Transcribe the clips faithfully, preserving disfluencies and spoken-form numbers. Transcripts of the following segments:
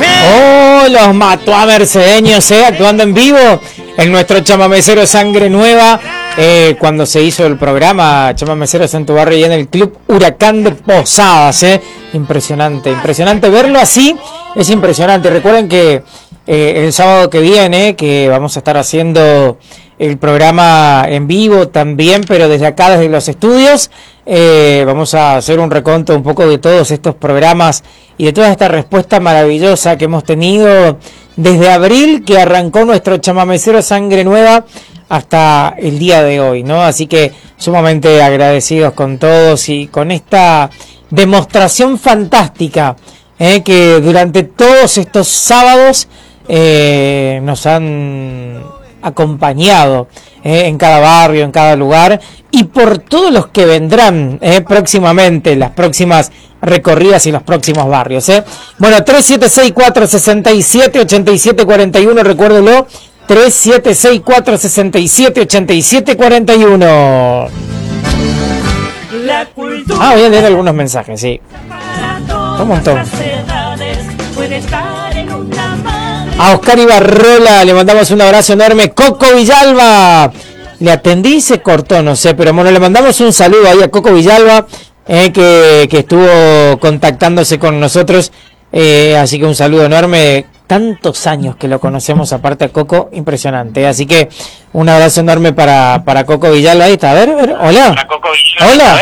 Oh, los mató a mercedeños, eh, actuando en vivo en nuestro chamamecero Sangre Nueva. Eh, cuando se hizo el programa Chamameceros en tu barrio y en el Club Huracán de Posadas, eh. Impresionante, impresionante verlo así, es impresionante. Recuerden que eh, el sábado que viene, que vamos a estar haciendo el programa en vivo también, pero desde acá, desde los estudios, eh, vamos a hacer un reconto un poco de todos estos programas y de toda esta respuesta maravillosa que hemos tenido desde abril, que arrancó nuestro chamamecero Sangre Nueva, hasta el día de hoy, ¿no? Así que sumamente agradecidos con todos y con esta demostración fantástica, eh, que durante todos estos sábados eh, nos han acompañado eh, en cada barrio, en cada lugar, y por todos los que vendrán eh, próximamente, las próximas recorridas y los próximos barrios. Eh. Bueno, tres siete seis cuatro seis siete ocho siete cuatro uno, recuérdelo, tres siete seis cuatro seis siete ocho siete cuatro uno. Ah, voy a leer algunos mensajes, sí. Un montón. A Oscar Ibarrola le mandamos un abrazo enorme. Coco Villalba, le atendí y se cortó, no sé, pero bueno, le mandamos un saludo ahí a Coco Villalba, eh, que, que estuvo contactándose con nosotros, eh, así que un saludo enorme. Tantos años que lo conocemos, aparte a Coco, impresionante. Así que un abrazo enorme para, para Coco Villalba. Ahí está, a ver, a ver, hola. Hola.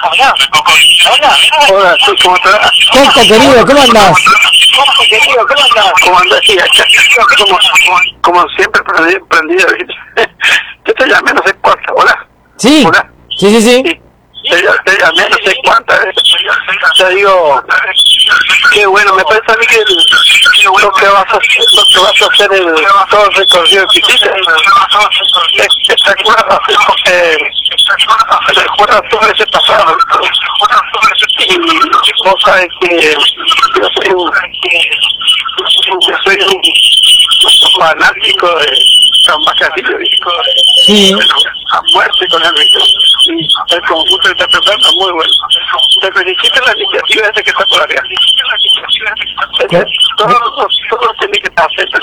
Hola, ¿cómo estás? Coco, querido, ¿cómo andás? Coco, querido, ¿cómo andás? ¿Cómo andás? Sí, como, como siempre, prendido. Yo te llamé no sé cuántas, ¿hola? Sí, ¿Hola? sí, sí, sí. sí. Te, te llamé no sé cuántas veces. Te digo, qué bueno, me parece a mí que el, lo que vas a hacer, lo que vas a hacer el, todo el recorrido que hiciste es espectacular, porque recuerda todo ese pasado. Y vos sabes que yo soy un, yo soy un fanático de San Bacasillo, sí. A muerte con el ritmo. El conjunto que está preparando muy bueno. Te felicito la iniciativa esa que está por acá. Todos todos tienen que estar haciendo.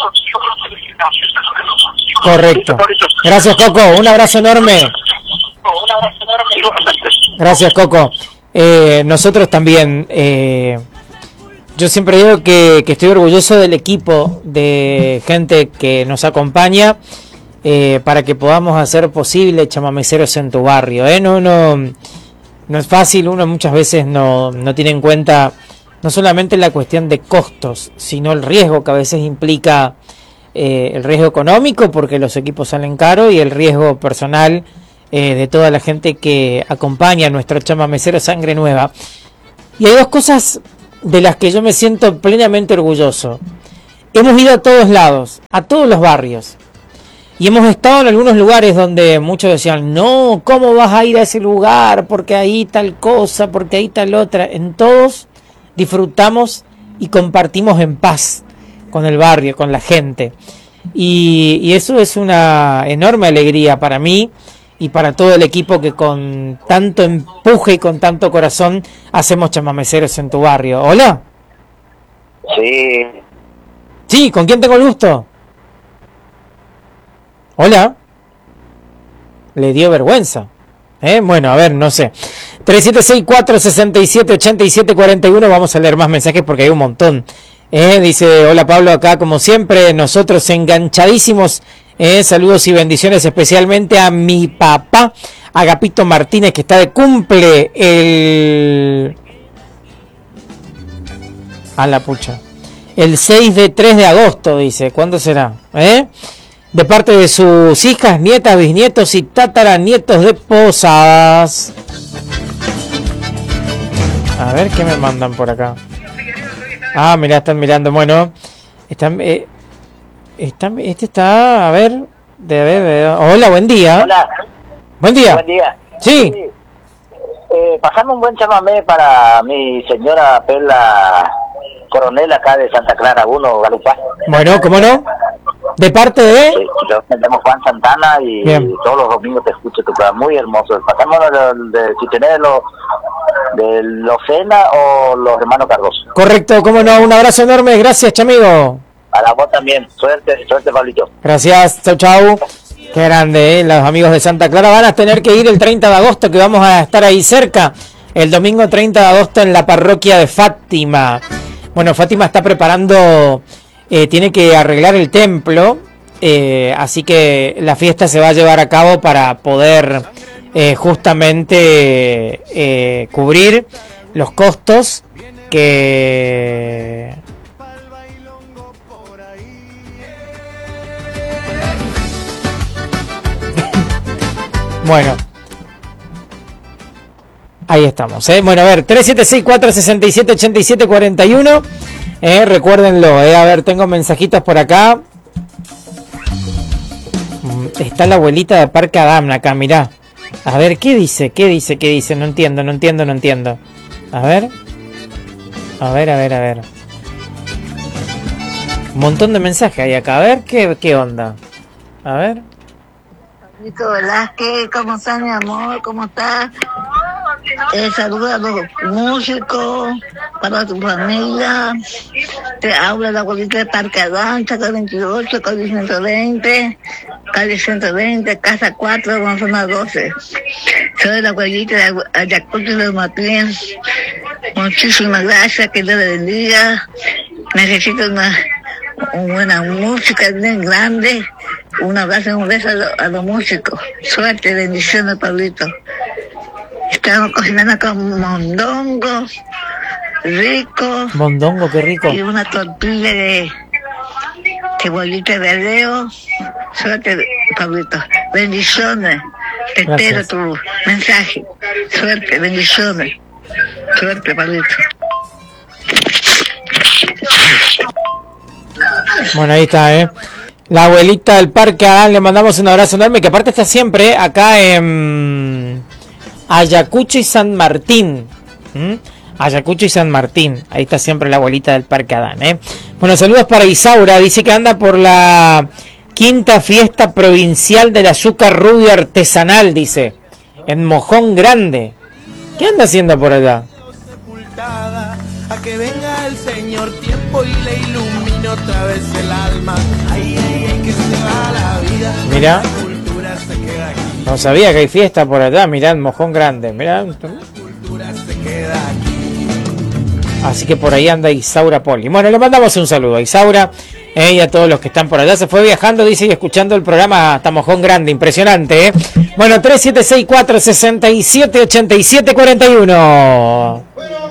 Correcto. Gracias, Coco. Un abrazo enorme. Gracias, Coco. Eh, nosotros también. Eh, yo siempre digo que, que estoy orgulloso del equipo de gente que nos acompaña. Eh, para que podamos hacer posible chamameceros en tu barrio, ¿eh? No, no, no es fácil, uno muchas veces no, no tiene en cuenta no solamente la cuestión de costos, sino el riesgo que a veces implica, eh, el riesgo económico, porque los equipos salen caros, y el riesgo personal eh, de toda la gente que acompaña a nuestro chamamecero Sangre Nueva. Y hay dos cosas de las que yo me siento plenamente orgulloso. Hemos ido a todos lados, a todos los barrios. Y hemos estado en algunos lugares donde muchos decían, no, ¿cómo vas a ir a ese lugar? Porque ahí tal cosa, porque ahí tal otra. En todos disfrutamos y compartimos en paz con el barrio, con la gente. Y, y eso es una enorme alegría para mí y para todo el equipo que con tanto empuje y con tanto corazón hacemos chamameceros en tu barrio. ¿Hola? Sí. Sí, ¿con quién tengo el gusto? Hola. Le dio vergüenza. ¿Eh? Bueno, a ver, no sé. tres siete seis cuatro seis siete ocho siete cuatro uno. Vamos a leer más mensajes porque hay un montón. ¿Eh? Dice, hola Pablo, acá como siempre, nosotros enganchadísimos. ¿Eh? Saludos y bendiciones especialmente a mi papá, Agapito Martínez, que está de cumple el... A la pucha. El seis de tres de agosto, dice. ¿Cuándo será? ¿Eh? De parte de sus hijas, nietas, bisnietos y tataranietos de Posadas. A ver qué me mandan por acá. Ah, mirá, están mirando. Bueno, están, eh, están, este está, a ver, de, de, de, hola, buen día. Hola. Buen día. Buen día. Sí. sí. Eh, pasame un buen chamamé para mi señora Perla Coronel acá de Santa Clara uno, Galupá. Bueno, ¿cómo no? ¿De parte de...? Sí, yo me llamo Juan Santana y bien. Todos los domingos te escucho tu programa, muy hermoso. Pasámonos de, de, si tenés los, de Locena o los hermanos Cardoso. Correcto, cómo no, un abrazo enorme, gracias, chamigo. A la vos también, suerte, suerte, Pablito. Gracias, chau, chau. Qué grande, ¿eh? Los amigos de Santa Clara van a tener que ir el treinta de agosto, que vamos a estar ahí cerca, el domingo treinta de agosto en la parroquia de Fátima. Bueno, Fátima está preparando, eh, tiene que arreglar el templo, eh, así que la fiesta se va a llevar a cabo para poder eh, justamente eh, cubrir los costos que... Bueno, ahí estamos, ¿eh? Bueno, a ver, tres siete seis, cuatro seis siete, ocho siete cuatro uno, eh, recuérdenlo, ¿eh? A ver, tengo mensajitos por acá. Está la abuelita de Parque Adam acá, mirá. A ver, ¿qué dice? ¿Qué dice? ¿Qué dice? No entiendo, no entiendo, no entiendo. A ver. A ver, a ver, a ver. Un montón de mensajes hay acá. A ver, ¿qué, qué onda? A ver. Nico Velázquez, ¿cómo estás, mi amor? ¿Cómo estás? Eh, saludos a los músicos, para tu familia. Te habla la abuelita de Parque Adán, calle veintiocho, calle ciento veinte, calle ciento veinte, casa cuatro, con zona doce. Soy la abuelita de Ayacucho de Martín. Muchísimas gracias, que Dios le bendiga. Necesito una, una buena música bien grande. Un abrazo y un beso a, lo, a los músicos. Suerte, bendiciones, Pablito. Estamos cocinando con mondongo, rico. Mondongo, qué rico. Y una tortilla de cebollita de verdeo. Suerte, Pablito. Bendiciones. Te espero tu mensaje. Suerte, bendiciones. Suerte, Pablito. Bueno, ahí está, ¿eh? La abuelita del Parque Adán, le mandamos un abrazo enorme, que aparte está siempre acá en Ayacucho y San Martín. ¿Mm? Ayacucho y San Martín. Ahí está siempre la abuelita del Parque Adán, ¿eh? Bueno, saludos para Isaura. Dice que anda por la quinta fiesta provincial del azúcar rubio artesanal, dice. En Mojón Grande. ¿Qué anda haciendo por allá? A que venga el Señor tiempo y le ilumine otra vez el alma. Ay, ay, ay, que se va la vida. Mira. La cultura se queda aquí. No sabía que hay fiesta por allá. Mirá, en Mojón Grande. Mirá. La cultura se queda aquí. Así que por ahí anda Isaura Poli. Bueno, le mandamos un saludo a Isaura, eh, y a todos los que están por allá. Se fue viajando, dice, y escuchando el programa hasta Mojón Grande. Impresionante, ¿eh? Bueno, tres siete seis, cuatro seis siete, ocho siete cuatro uno.